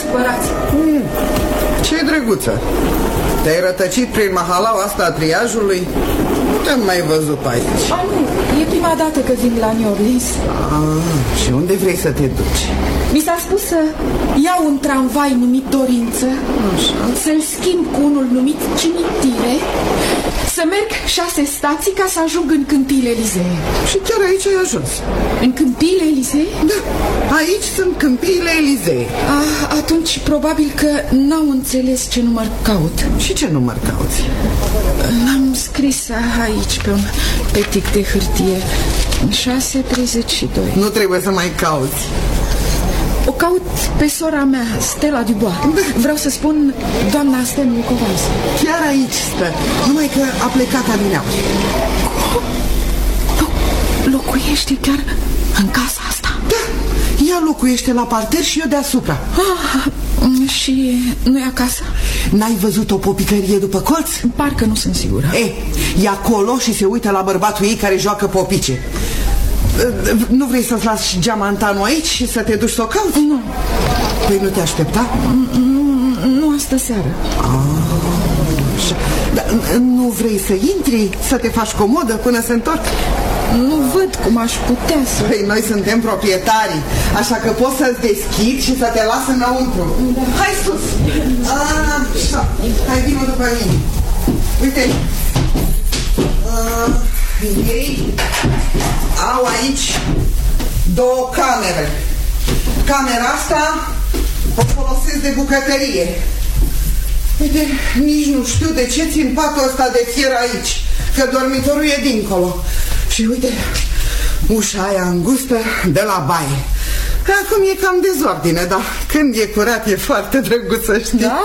supărați. Ce drăguță. Te-ai rătăcit prin mahalaua asta a triajului? Nu te-am mai văzut pe aici. Nu, e prima dată că vin la New Orleans. Și unde vrei să te duci? Mi s-a spus să iau un tramvai numit Dorință, să-l schimb cu unul numit Cimitire, să merg 6 stații ca să ajung în Câmpiile Elizee. Și chiar aici ai ajuns? În Câmpiile Elizee? Da, aici sunt Câmpiile Elizee. Atunci probabil că n-au înțeles ce număr caut. Și ce număr cauți? L-am scris aici pe un petic de hârtie. 632. Nu trebuie să mai cauți. O caut pe sora mea, Stella Dubois. Vreau să spun doamna Stem Nicovaz. Chiar aici stă, numai că a plecat adineauri. Locuiește chiar în casa asta? Da, ea locuiește la parter și eu deasupra. Și nu e acasă? N-ai văzut o popicărie după colț? Parcă nu sunt sigură. E acolo și se uită la bărbatul ei care joacă popice. Nu vrei să-ți lași geamantanul aici și să te duci să o cauți? Nu. Păi nu te aștepta? Nu astă seară. Dar nu vrei să intri, să te faci comodă până se întorc? Nu văd cum aș putea să... Păi noi suntem proprietarii, așa că pot să-ți deschid și să te las înăuntru. Da. Hai sus! Așa. Hai, vină după mine. Uite, ei au aici 2 camere. Camera asta o folosesc de bucătărie. Uite, nici nu știu de ce țin patul ăsta de fier aici, că dormitorul e dincolo. Și uite, ușa aia îngustă de la baie. Acum e cam dezordine, dar când e curat e foarte drăguț, să știi. Da?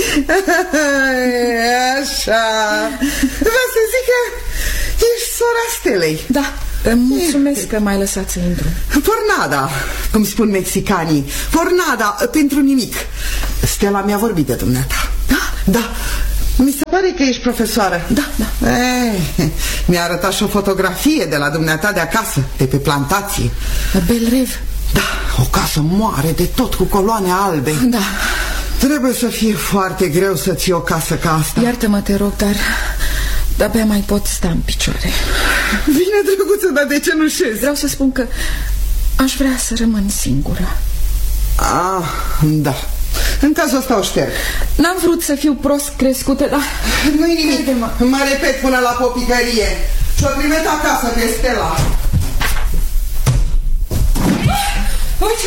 Așa. Vreau să zic că ești sora Stelei. Da, mulțumesc că m-ai lăsat să intru. Por nada, cum spun mexicanii. Por nada, pentru nimic. Stella mi-a vorbit de dumneata. Da, mi se pare că ești profesoară. Da. Mi-a arătat și o fotografie de la dumneata de acasă, de pe plantație. Belrev. Da, o casă mare de tot cu coloane albe. Da. Trebuie să fie foarte greu să ții o casă ca asta. Iartă-mă, te rog, dar de-abia mai pot sta în picioare. Bine, drăguță, dar de ce nu șezi? Vreau să spun că aș vrea să rămân singură. Da. În cazul ăsta o șterg. N-am vrut să fiu prost crescută, dar... Nu-i nimic. Mă repet până la popicărie. Și-o trimit acasă pe Stella. Uite,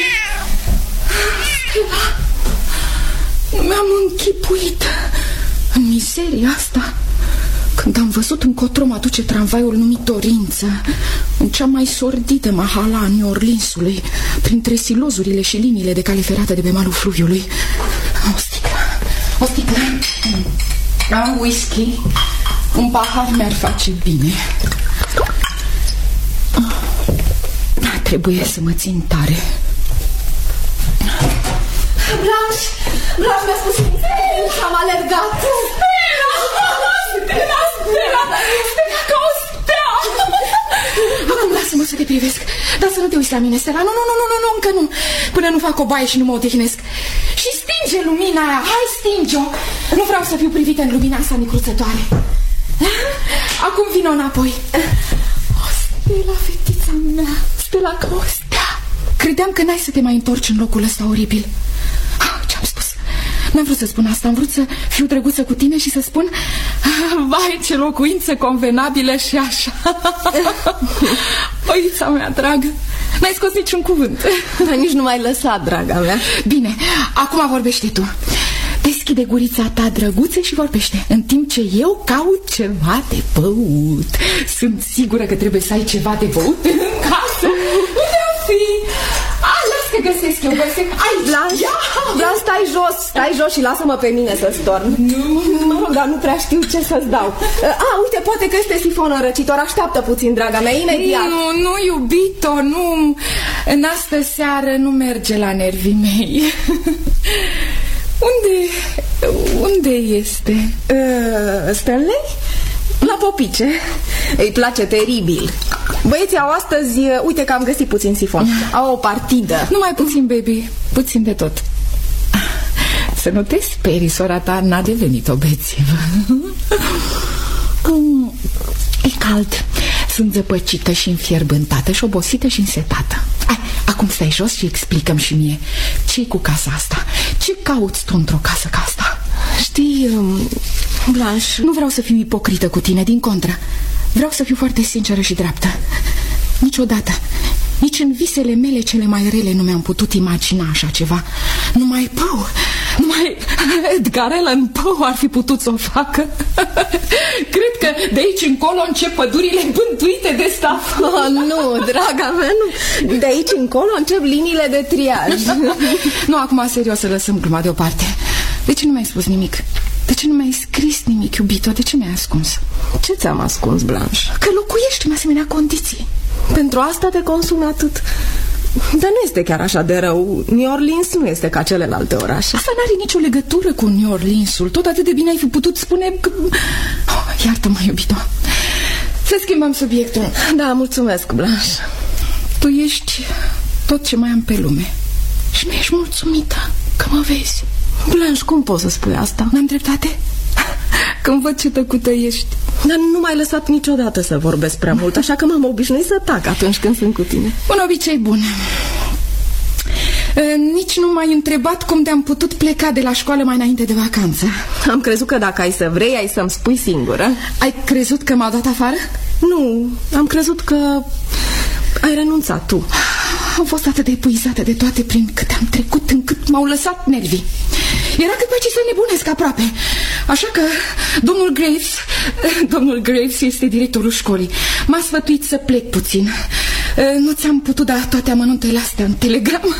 Stella, nu mi-am închipuit în mizeria asta când am văzut încotro mă duce tramvaiul numit Dorință, în cea mai sordidă mahala a New Orleansului, printre silozurile și liniile de cale ferată de pe malul fluviului. O sticlă. Am whisky. Un pahar mi-ar face bine. Trebuie să mă țin tare. Blanche mi-a spus că am alergat. Stella, ca o stea. Acum lasă-mă să te privesc. Dar să nu te uiți la mine, Stella. Nu, încă nu. Până nu fac o baie și nu mă odihnesc. Și stinge lumina aia. Hai, stinge-o. Nu vreau să fiu privită în lumina asta necruțătoare. Acum vino înapoi. O, Stella, fetița mea. Stella, ca o stea. Credeam că n-ai să te mai întorci în locul ăsta oribil. Ce-am spus? N-am vrut să spun asta. Am vrut să fiu drăguță cu tine și să spun: vai, ce locuință convenabilă și așa. Oița mea dragă, n-ai scos niciun cuvânt. Dar nici nu m-ai lăsat, draga mea. Bine, acum vorbește tu. Deschide gurița ta, drăguță, și vorbește, în timp ce eu caut ceva de băut. Sunt sigură că trebuie să ai ceva de băut în casă. Unde-o fi? Las că găsesc eu, Ai, Blanche, stai jos și lasă-mă pe mine să storn. Nu, dar nu prea știu ce să-ți dau. Uite, poate că este sifonul înrăcitor. Așteaptă puțin, draga mea, imediat. Nu, iubito, nu. În astă seară nu merge la nervii mei. Unde este? Stanley? La popice. Îi place teribil. Băieții au astăzi, uite că am găsit puțin sifon. Au o partidă. Numai puțin, baby, puțin de tot. Să nu te sperii, sora ta n-a devenit obețivă. E cald. Sunt zăpăcită și înfierbântată și obosită și însetată. Hai, acum stai jos și explică-mi și mie ce-i cu casa asta. Ce cauți tu într-o casă ca asta? Știi, Blanche, nu vreau să fiu ipocrită cu tine, din contră. Vreau să fiu foarte sinceră și dreaptă. Niciodată, nici în visele mele cele mai rele nu mi-am putut imagina așa ceva. Numai Edgar Allan Poe ar fi putut să o facă. Cred că de aici încolo încep pădurile bântuite de staf. Nu, draga mea, nu. De aici încolo încep liniile de triaj. Nu, acum serios, să lăsăm gluma deoparte. De ce nu mi-ai spus nimic? De ce nu mi-ai scris nimic, iubito? De ce mi-ai ascuns? Ce ți-am ascuns, Blanche? Că locuiești în asemenea condiții. Pentru asta te consumi atât. Dar nu este chiar așa de rău. New Orleans nu este ca celelalte orașe. Asta n-are nicio legătură cu New Orleans-ul. Tot atât de bine ai fi putut spune că... Iartă-mă, iubito. Să schimbăm subiectul. Da, mulțumesc, Blanche. Tu ești tot ce mai am pe lume și nu ești mulțumită că mă vezi. Blanche, cum poți să spui asta? N-am dreptate? Când văd ce tăcută ești. Dar nu m-ai lăsat niciodată să vorbesc prea mult, așa că m-am obișnuit să tac atunci când sunt cu tine. Un obicei bun. Nici nu m-ai întrebat cum te-am putut pleca de la școală mai înainte de vacanță. Am crezut că dacă ai să vrei, ai să-mi spui singură. Ai crezut că m-au dat afară? Nu, am crezut că ai renunțat tu. Am fost atât de epuizată de toate prin câte am trecut, încât m-au lăsat nervii. Era cât pe ce să nebunesc aproape. Așa că domnul Graves este directorul școlii. M-a sfătuit să plec puțin. Nu ți-am putut da toate amănuntele astea în telegram.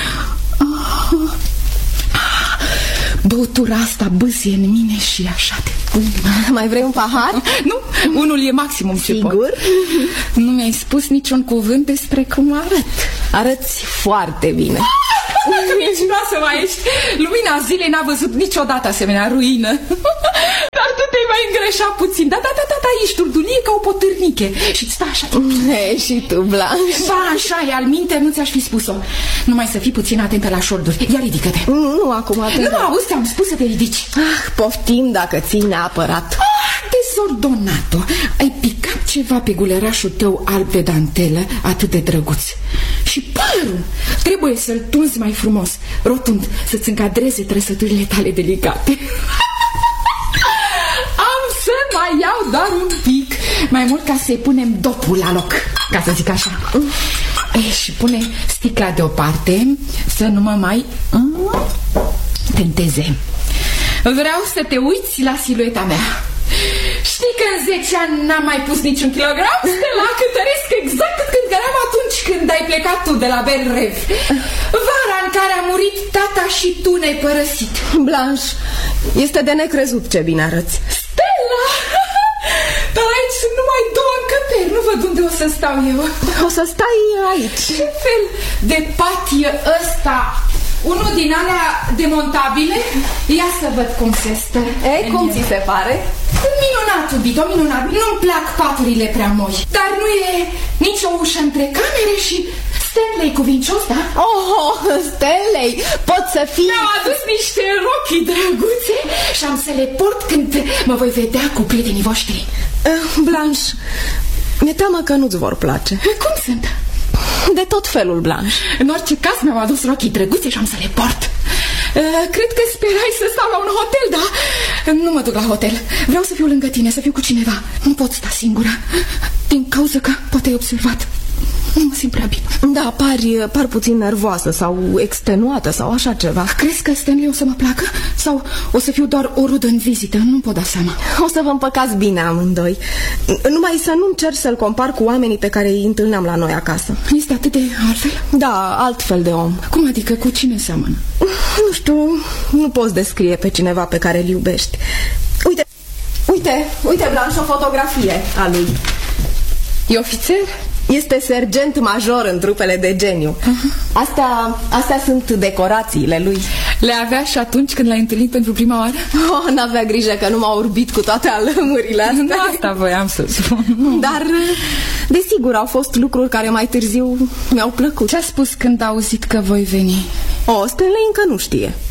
Băutura asta bâzie în mine și e așa de bună. Mai vrei un pahar? Nu, unul e maximum. Sigur? Nu mi-ai spus niciun cuvânt despre cum arăt. Arăți foarte bine. Ești mai ești. Lumina zilei n-a văzut niciodată asemenea ruină. Dar tu te-ai mai îngreșat puțin. Da, ești urdulie ca o potârniche. Și-ți stă așa. Și tu, Blanche. Ba, așa e, al minte, nu ți-aș fi spus-o. Numai să fii puțin atentă la șolduri. Ia ridică-te. Nu, acum atent. Nu, auzi, ți-am spus să te ridici. Poftim dacă ții neapărat. Desordonato. Ai picat ceva pe gulerașul tău alb de dantelă, atât de drăguț. Și părul trebuie să-l tunzi mai frumos, rotund, să-ți încadreze trăsăturile tale delicate. Am să mai iau doar un pic, mai mult ca să-i punem dopul la loc, ca să zic așa. Și pune sticla deoparte, să nu mă mai tenteze. Vreau să te uiți la silueta mea. Știi că în 10 ani n-am mai pus niciun kilogram? Stella, cântăresc exact cât cântăream atunci când ai plecat tu de la Belrev. Vara în care a murit tata și tu ne-ai părăsit. Blanche, este de necrezut ce bine arăți. Stella! Dar aici sunt numai 2 încăperi. Nu văd unde o să stau eu. O să stai aici. Ce fel de pat e ăsta? Unul din alea demontabile? Ia să văd cum se stă. Ei, cum ți se pare? Minunat, iubito, minunat. Nu-mi plac paturile prea moi. Dar nu e nici o ușă între camere și Stanley cuvincios, da? Oh, Stanley, pot să fii... Mi-au adus niște rochii drăguțe și am să le port când mă voi vedea cu prietenii voștri. Blanche, mi-e teamă că nu-ți vor place. Cum sunt? De tot felul, Blanche. În orice caz mi-au adus rochii drăguțe și am să le port. Cred că sperai să stau la un hotel, da? Nu mă duc la hotel. Vreau să fiu lângă tine, să fiu cu cineva. Nu pot sta singură, din cauza că poate ai observat. Nu mă simt prea bine. Da, par puțin nervoasă sau extenuată sau așa ceva. Crezi că Stanley o să mă placă? Sau o să fiu doar o rudă în vizită? Nu pot da seama. O să vă împăcați bine amândoi. Numai să nu-mi cer să-l compar cu oamenii pe care îi întâlneam la noi acasă. Este atât de altfel? Da, altfel de om. Cum adică? Cu cine seamănă? Nu știu, nu poți descrie pe cineva pe care îl iubești. Uite, Blanche, o fotografie a lui. E ofițer? Este sergent major în trupele de geniu. Astea sunt decorațiile lui. Le avea și atunci când l-ai întâlnit pentru prima oară? Oh, n-avea grijă că nu m-a urbit cu toate alămurile astea. Da, asta voiam să spun. Dar, desigur, au fost lucruri care mai târziu mi-au plăcut. Ce-a spus când a auzit că voi veni? Stanley încă nu știe.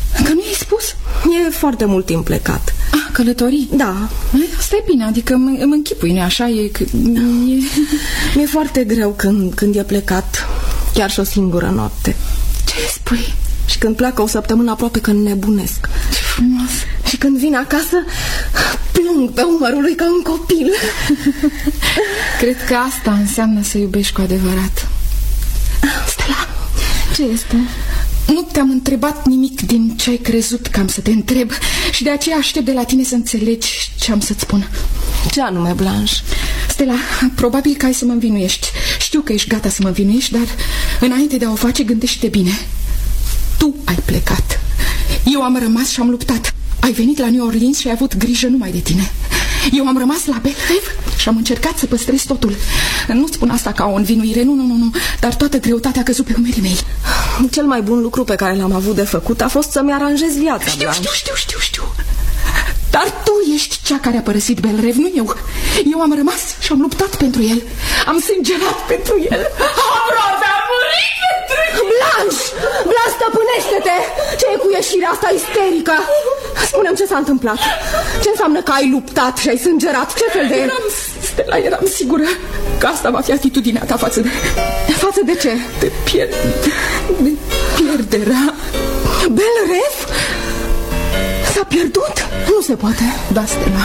Că nu i-ai spus? E foarte mult timp plecat. Călătorii? Da. Asta e bine, adică îmi închipui, nu așa? Mi-e foarte greu când e plecat, chiar și o singură noapte. Ce spui? Și când pleacă o săptămână aproape că nebunesc. Ce frumos. Și când vin acasă, plâng pe umărul lui ca un copil. Cred că asta înseamnă să iubești cu adevărat. Stella, ce este? Nu te-am întrebat nimic din ce ai crezut că am să te întreb și de aceea aștept de la tine să înțelegi ce am să-ți spun. Ce anume, Blanche? Stella, probabil că ai să mă învinuiești. Știu că ești gata să mă învinuiești, dar înainte de a o face, gândește bine. Tu ai plecat. Eu am rămas și am luptat. Ai venit la New Orleans și ai avut grijă numai de tine. Eu am rămas la Bellerive și am încercat să păstrez totul. Nu spun asta ca o învinuire, nu, dar toată greutatea a căzut pe umerii mei. Cel mai bun lucru pe care l-am avut de făcut a fost să-mi aranjez viața. Știu. Dar tu ești cea care a părăsit Bellerive, nu eu. Eu am rămas și am luptat pentru el. Am sângerat pentru el. Aproape am murit pentru el. Blanche, stăpânește-te! Ce e cu ieșirea asta isterică? Spune-mi ce s-a întâmplat. Ce înseamnă că ai luptat și ai sângerat? Ce fel de... Stella, eram sigură că asta va fi atitudinea ta față de... Față de ce? De pierderea. Bellerive? S-a pierdut? Nu se poate. Da, Stella.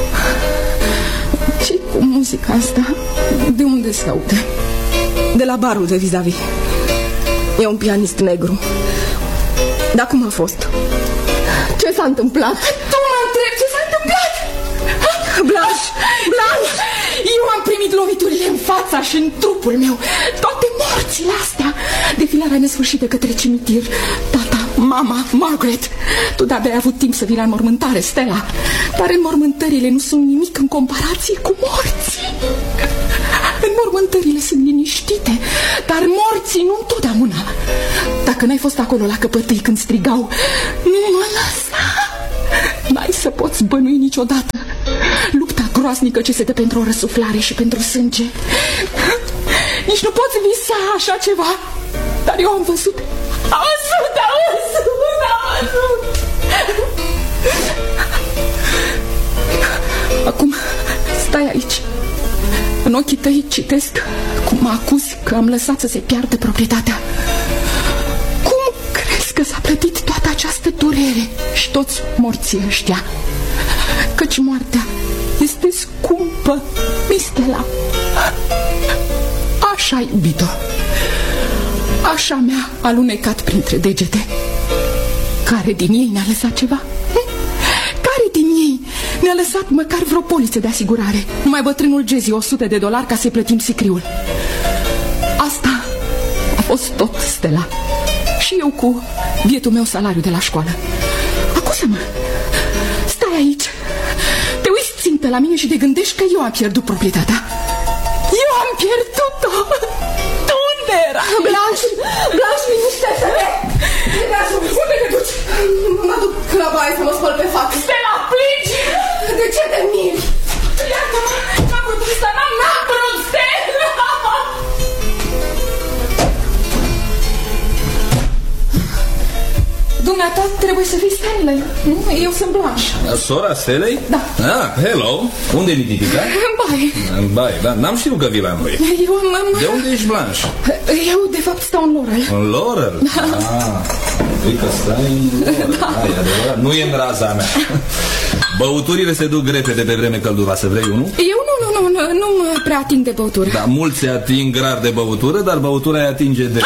Ce cu muzica asta? De unde se aude? De la barul de vis-a-vis. E un pianist negru. Dar cum a fost? Ce s-a întâmplat? Tu mă întrebi ce s-a întâmplat? Blanche! Eu am primit loviturile în fața și în trupul meu. Toate morțile astea. Defilarea nesfârșită către cimitir. Tata, mama, Margaret. Tu de-abia ai avut timp să vii la înmormântare, Stella. Dar înmormântările nu sunt nimic în comparație cu morții. Înmormântările sunt liniștite, dar morții nu întotdeauna. Dacă n-ai fost acolo la căpătâi când strigau, nu mă lăsa, n-ai să poți bănui niciodată lupta groaznică ce se dă pentru o răsuflare și pentru sânge. Nici nu poți visa așa ceva. Dar eu am văzut. Am văzut. Acum stai aici. În ochii tăi citesc cum mă acuzi că am lăsat să se piardă proprietatea. Cum crezi că s-a plătit toată această durere și toți morții ăștia? Căci moartea este scumpă, Stella. Așa ai iubit-o. Așa mi-a alunecat printre degete. Care din ei ne-a lăsat ceva? Care din ei ne-a lăsat măcar vreo poliță de asigurare? Numai bătrânul Jesse, $100 ca să-i plătim sicriul. Asta a fost tot, Stella. Și eu cu bietul meu salariu de la școală. Acuză-mă. Stai aici. Te uiți țintă la mine și te gândești că eu am pierdut proprietatea. Eu am pierdut-o. Tu unde era? Blanche, liniștește-te. Unde te duci? Mă duc la baie să mă spăl pe față. Stella, plângi! De ce te miri? Iartă-mă, n-am vrut să n-am vrut, Stella! Dumneata trebuie să fii Stanley. Eu sunt Blanche. Sora Stelei? Da. Hello. Unde-i Nititica? În baie. În baie, da. N-am știut că vii la noi. De unde ești, Blanche? Eu, de fapt, stau în Laurel. În Laurel? Uite că stai în Laurel. Da. E adevărat. Nu e în raza mea. Băuturile se duc repede pe vreme călduroasă. Vrei unul? Eu nu mă prea ating de băutură. Da, mulți se ating rar de băutură, dar băutura îi atinge des.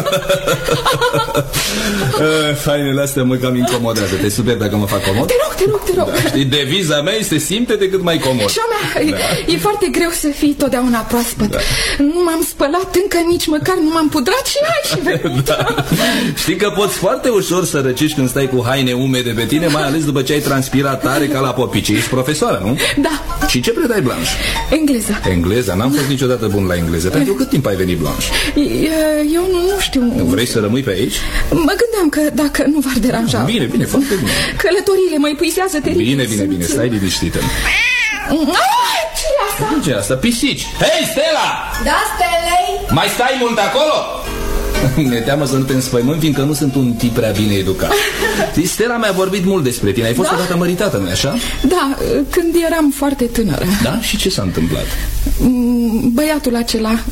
Fainele astea mă cam incomodează. Te super dacă mă fac comod? Te rog. Da, știi, deviza mea este simte-te cât mai comod. Și a mea, e foarte greu să fii totdeauna proaspăt. Nu m-am spălat încă, nici măcar nu m-am pudrat și hai și venit. Știi că poți foarte ușor să răcești când stai cu haine umede pe tine, mai ales după ce ai transpirat tare ca la popici. Ești profesoară, nu? Da. Și ce predai, Blanche? Engleză. Engleza? N-am fost niciodată bun la engleză. Pentru cât timp ai venit, Blanche? Eu nu știu. Vrei să rămâi pe aici? Mă gândeam că dacă nu v-ar deranja. Bine, foarte bine. Călătoriile mă epuizează teribil. Bine, stai liniștită. Ce-i asta? Ce-i asta? Pisici. Hei, Stella! Da, Stelei? Mai stai mult acolo? Mi-e teamă să nu te înspăimânt, fiindcă nu sunt un tip prea bine educat. Stella mi-a vorbit mult despre tine. Ai fost odată măritată, nu-i așa? Da, când eram foarte tânără. Da? Și ce s-a întâmplat? Băiatul acela